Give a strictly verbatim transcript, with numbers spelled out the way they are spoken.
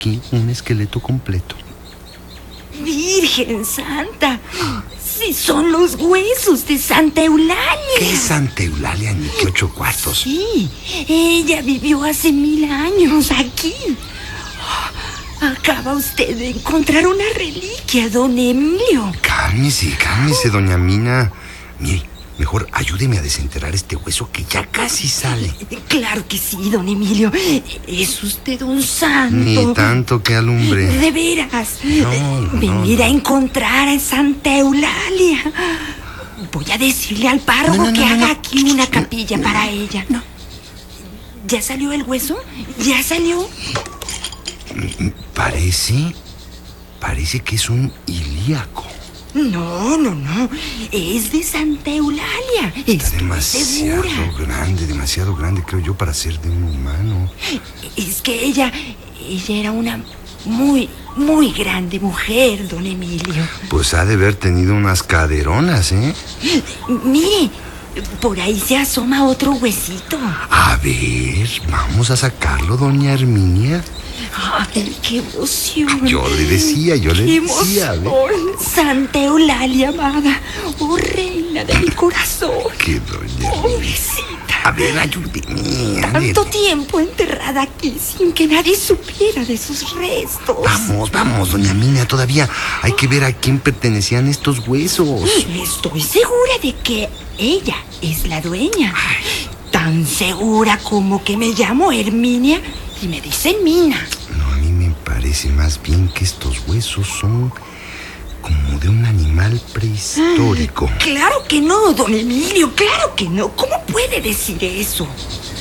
aquí un esqueleto completo. Virgen Santa, si son los huesos de Santa Eulalia. ¿Qué es Santa Eulalia ni qué ocho cuartos? Sí, ella vivió hace mil años aquí. Acaba usted de encontrar una reliquia, don Emilio. Cálmese, cálmese, doña Mina. Mire, mejor ayúdeme a desenterrar este hueso que ya casi sale. Claro que sí, don Emilio. Es usted un santo. Ni tanto que alumbre. De veras. No, no, Venir no. a encontrar a Santa Eulalia. Voy a decirle al párroco No, no, no, que no, haga no. aquí una capilla para ella. No. ¿Ya salió el hueso? ¿Ya salió? Parece... Parece que es un ilíaco. No, no, no. Es de Santa Eulalia. Está Estoy demasiado segura. grande, demasiado grande, creo yo, para ser de un humano. Es que ella... Ella era una muy, muy grande mujer, don Emilio. Pues ha de haber tenido unas caderonas, ¿eh? Mire, por ahí se asoma otro huesito. A ver, vamos a sacarlo, doña Herminia. Ay, qué emoción. Yo le decía, yo le Qué decía, ¿ve? emoción. Santa Eulalia, amada. Oh, reina de mi corazón. Que doña Herminia. Pobrecita. A ver, ayúdeme. a ver. Tanto tiempo enterrada aquí sin que nadie supiera de sus restos. Vamos, vamos, doña Herminia, todavía hay que ver a quién pertenecían estos huesos. Estoy segura de que ella es la dueña. Tan segura como que me llamo Herminia y me dicen Mina. No, a mí me parece más bien que estos huesos son como de un animal prehistórico. Claro que no, don Emilio, claro que no. ¿Cómo puede decir eso?